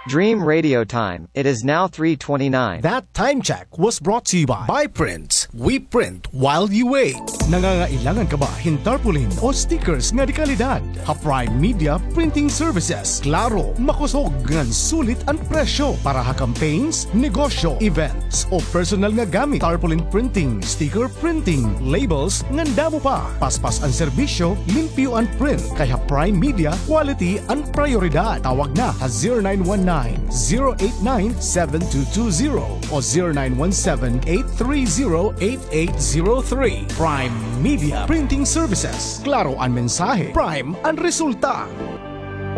Dream Radio Time. It is now 3:29. That time check was brought to you by Prints. We print while you wait. Nangangailangan ka ba hintarpaulin o stickers nga di kalidad? Ha-Prime Media Printing Services. Klaro, makusog ngan sulit ang presyo para ha campaigns, negosyo, events o personal nga gamit. Tarpaulin printing, sticker printing, labels ngan damo pa. Paspas ang serbisyo, limpyo ang print. Kaya Prime Media, quality ang prioridad. Tawag na sa 0919-089-7220 o 0917-830-8803. Prime Media Printing Services. Klaro ang mensahe, Prime ang resulta.